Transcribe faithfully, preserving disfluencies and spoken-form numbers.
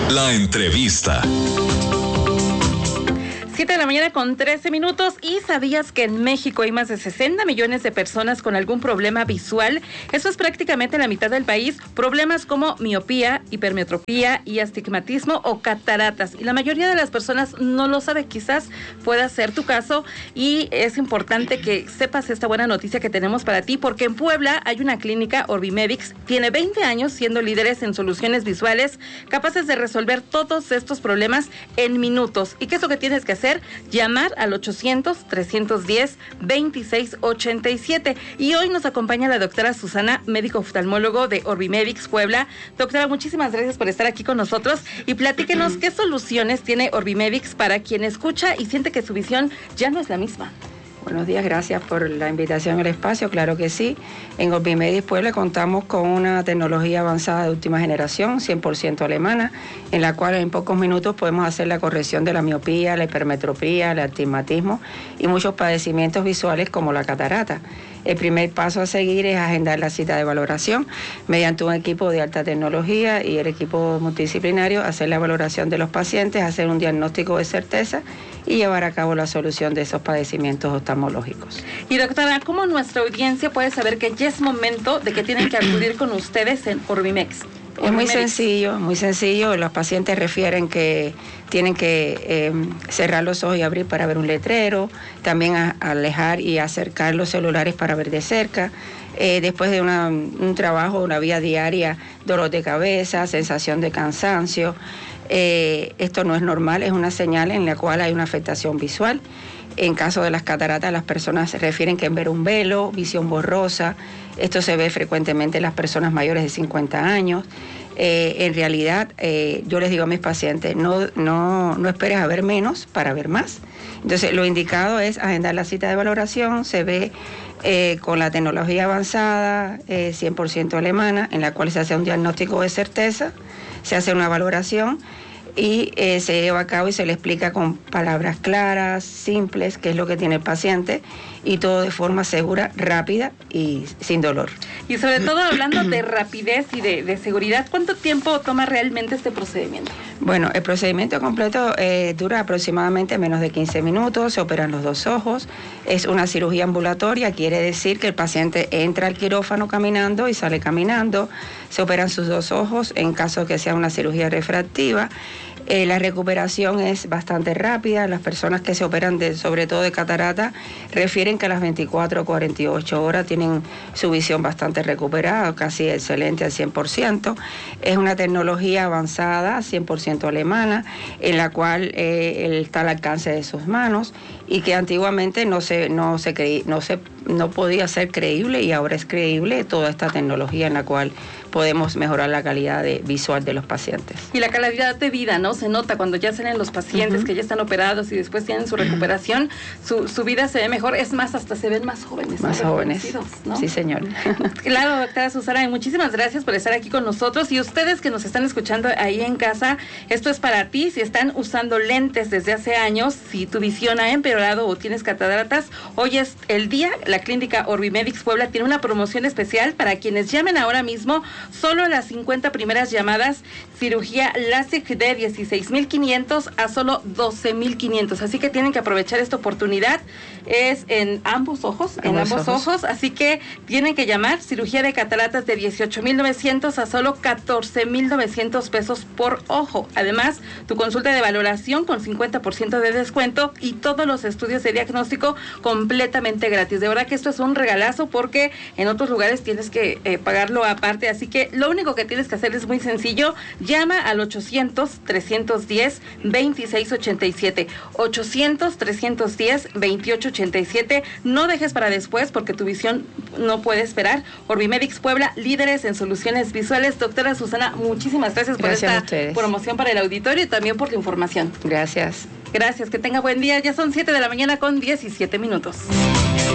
La entrevista. siete de la mañana con trece minutos. ¿Y sabías que en México hay más de sesenta millones de personas con algún problema visual? Eso es prácticamente la mitad del país. Problemas como miopía, hipermetropía y astigmatismo o cataratas. Y la mayoría de las personas no lo sabe. Quizás pueda ser tu caso y es importante que sepas esta buena noticia que tenemos para ti, porque en Puebla hay una clínica, Orbimedics, tiene veinte años siendo líderes en soluciones visuales, capaces de resolver todos estos problemas en minutos. ¿Y qué es lo que tienes que hacer? Llamar al ochocientos, trescientos diez, veintiséis ochenta y siete. Y hoy nos acompaña la doctora Susana, médico oftalmólogo de Orbimedics Puebla. Doctora, muchísimas gracias por estar aquí con nosotros y platíquenos qué soluciones tiene Orbimedics para quien escucha y siente que su visión ya no es la misma. Buenos días, gracias por la invitación al espacio, claro que sí. En Orbimedics Puebla contamos con una tecnología avanzada de última generación, cien por ciento alemana, en la cual en pocos minutos podemos hacer la corrección de la miopía, la hipermetropía, el astigmatismo y muchos padecimientos visuales como la catarata. El primer paso a seguir es agendar la cita de valoración mediante un equipo de alta tecnología y el equipo multidisciplinario, hacer la valoración de los pacientes, hacer un diagnóstico de certeza y llevar a cabo la solución de esos padecimientos oftalmológicos. Y doctora, ¿cómo nuestra audiencia puede saber que ya es momento de que tienen que acudir con ustedes en Orbimex? Es muy sencillo, muy sencillo. Los pacientes refieren que tienen que eh, cerrar los ojos y abrir para ver un letrero, también a, a alejar y acercar los celulares para ver de cerca. Eh, después de una, un trabajo, una vía diaria, dolor de cabeza, sensación de cansancio. Eh, esto no es normal, es una señal en la cual hay una afectación visual. En caso de las cataratas, las personas se refieren que en ver un velo, visión borrosa. Esto se ve frecuentemente en las personas mayores de cincuenta años. Eh, en realidad, eh, yo les digo a mis pacientes, no, no, no esperes a ver menos para ver más. Entonces, lo indicado es agendar la cita de valoración. Se ve eh, con la tecnología avanzada, eh, cien por ciento alemana, en la cual se hace un diagnóstico de certeza, se hace una valoración y eh, se lleva a cabo y se le explica con palabras claras, simples, qué es lo que tiene el paciente, y todo de forma segura, rápida y sin dolor. Y sobre todo hablando de rapidez y de, de seguridad, ¿cuánto tiempo toma realmente este procedimiento? Bueno, el procedimiento completo eh, dura aproximadamente menos de quince minutos, se operan los dos ojos, es una cirugía ambulatoria, quiere decir que el paciente entra al quirófano caminando y sale caminando, se operan sus dos ojos en caso que sea una cirugía refractiva. Eh, la recuperación es bastante rápida. Las personas que se operan de, sobre todo de catarata, refieren que a las veinticuatro o cuarenta y ocho horas tienen su visión bastante recuperada, casi excelente al cien por ciento. Es una tecnología avanzada, cien por ciento alemana, en la cual eh, está al alcance de sus manos y que antiguamente no se, no se creí, no se, no podía ser creíble, y ahora es creíble toda esta tecnología en la cual podemos mejorar la calidad de, visual de los pacientes. Y la calidad de vida, ¿no? Se nota cuando ya salen los pacientes uh-huh. que ya están operados y después tienen su recuperación, su, su vida se ve mejor, es más, hasta se ven más jóvenes. Más jóvenes, ¿no? Sí, señor. Claro, doctora Susana, y muchísimas gracias por estar aquí con nosotros. Y ustedes que nos están escuchando ahí en casa, esto es para ti. Si están usando lentes desde hace años, si tu visión ha empeorado o tienes cataratas, hoy es el día. La clínica Orbimedics Puebla tiene una promoción especial para quienes llamen ahora mismo. Solo las cincuenta primeras llamadas, cirugía LASIK de dieciséis mil quinientos a solo doce mil quinientos. Así que tienen que aprovechar esta oportunidad. Es en ambos ojos, en ambos, ambos ojos. ojos. Así que tienen que llamar. Cirugía de cataratas de dieciocho mil novecientos a solo catorce mil novecientos pesos por ojo. Además, tu consulta de valoración con cincuenta por ciento de descuento y todos los estudios de diagnóstico completamente gratis. De verdad que esto es un regalazo, porque en otros lugares tienes que eh, pagarlo aparte. Así que lo único que tienes que hacer es muy sencillo. Llama al ochocientos, trescientos diez, veintiséis ochenta y siete. ochocientos, trescientos diez, veintiocho ochenta y siete. No dejes para después, porque tu visión no puede esperar. Orbimedics Puebla, líderes en soluciones visuales. Doctora Susana, muchísimas gracias, gracias por esta promoción para el auditorio y también por la información. Gracias. Gracias, que tenga buen día. Ya son siete de la mañana con diecisiete minutos.